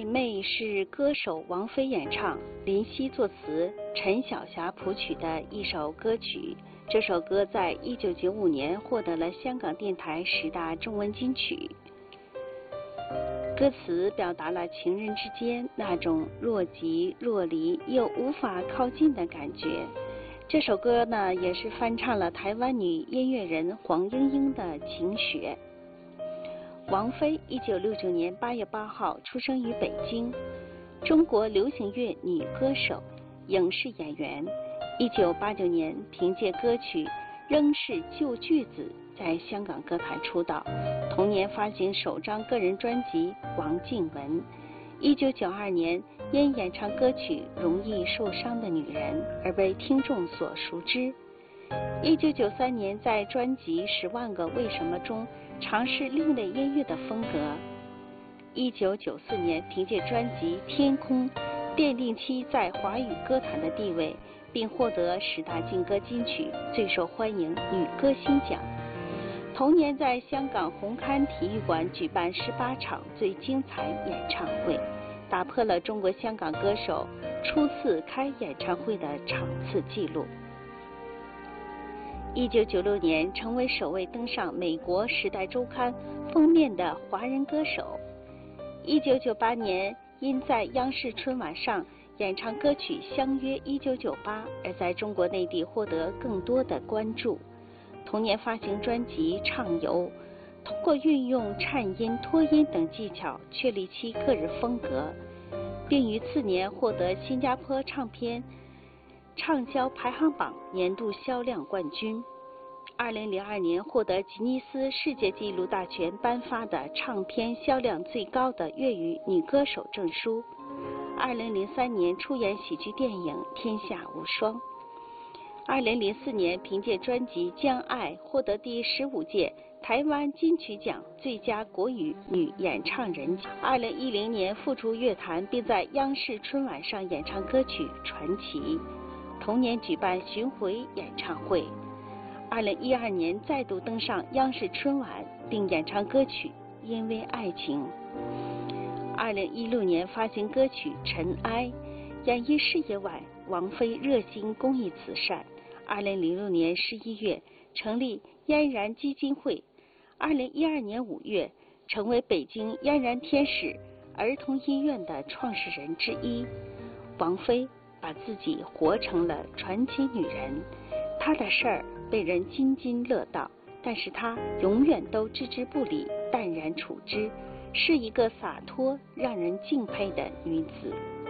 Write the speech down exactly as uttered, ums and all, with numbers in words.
妹》是歌手王菲演唱，林夕作词，陈晓霞谱曲的一首歌曲。这首歌在一九九五年获得了香港电台十大中文金曲。歌词表达了情人之间那种若即若离又无法靠近的感觉。这首歌呢，也是翻唱了台湾女音乐人黄莺莺的《晴雪》。王菲一九六九年八月八号出生于北京，中国流行乐女歌手、影视演员。一九八九年凭借歌曲《仍是旧句子》在香港歌坛出道，同年发行首张个人专辑《王静文》。一九九二年因演唱歌曲《容易受伤的女人》而被听众所熟知。一九九三年在专辑《十万个为什么》中尝试另类音乐的风格。一九九四年凭借专辑《天空》奠定其在华语歌坛的地位，并获得十大劲歌金曲最受欢迎女歌星奖。同年在香港红磡体育馆举办十八场最精彩演唱会，打破了中国香港歌手初次开演唱会的场次纪录。一九九六年成为首位登上美国《时代周刊》封面的华人歌手。一九九八年因在央视春晚上演唱歌曲《相约一九九八》而在中国内地获得更多的关注。同年发行专辑《畅游》，通过运用颤音、拖音等技巧确立其个人风格，并于次年获得新加坡唱片畅销排行榜年度销量冠军。二零零二年获得吉尼斯世界纪录大全颁发的唱片销量最高的粤语女歌手证书。二零零三年出演喜剧电影《天下无双》。二零零四年凭借专辑《将爱》获得第十五届台湾金曲奖最佳国语女演唱人奖。二零一零年复出乐坛，并在央视春晚上演唱歌曲《传奇》。同年举办巡回演唱会。二零一二年再度登上央视春晚，并演唱歌曲《因为爱情》。二零一六年发行歌曲《尘埃》。演艺事业外，王菲热心公益慈善。二零零六年十一月成立嫣然基金会。二零一二年五月成为北京嫣然天使儿童医院的创始人之一。王菲把自己活成了传奇女人，她的事儿被人津津乐道，但是她永远都置之不理，淡然处之，是一个洒脱让人敬佩的女子。